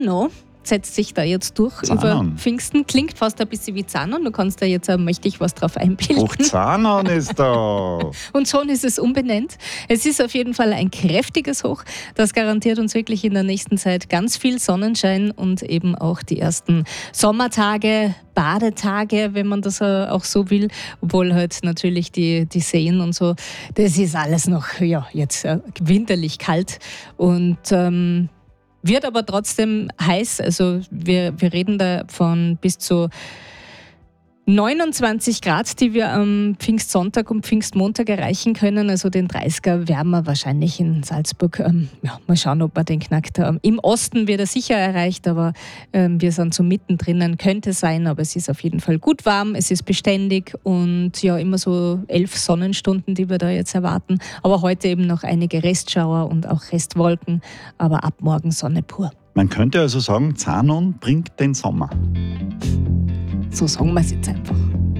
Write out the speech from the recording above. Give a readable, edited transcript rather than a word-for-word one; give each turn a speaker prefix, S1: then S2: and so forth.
S1: No, setzt sich da jetzt durch
S2: Zanon.
S1: über Pfingsten. Klingt fast ein bisschen wie Zanon. Du kannst da jetzt auch mächtig was drauf einbilden.
S2: Auch Zanon ist da.
S1: Und schon ist es umbenannt. Es ist auf jeden Fall ein kräftiges Hoch. Das garantiert uns wirklich in der nächsten Zeit ganz viel Sonnenschein und eben auch die ersten Sommertage, Badetage, wenn man das auch so will. Obwohl halt natürlich die Seen und so, das ist alles noch jetzt winterlich kalt. Und wird aber trotzdem heiß. Also wir reden da von bis zu 29 Grad, die wir am Pfingstsonntag und Pfingstmontag erreichen können. Also den 30er werden wir wahrscheinlich in Salzburg. Mal schauen, ob wir den knackt. Im Osten wird er sicher erreicht, aber wir sind so mittendrin. Könnte sein, aber es ist auf jeden Fall gut warm, es ist beständig und ja, immer so 11 Sonnenstunden, die wir da jetzt erwarten. Aber heute eben noch einige Restschauer und auch Restwolken, aber ab morgen Sonne pur.
S2: Man könnte also sagen, Zanon bringt den Sommer.
S1: So sagen wir es jetzt einfach.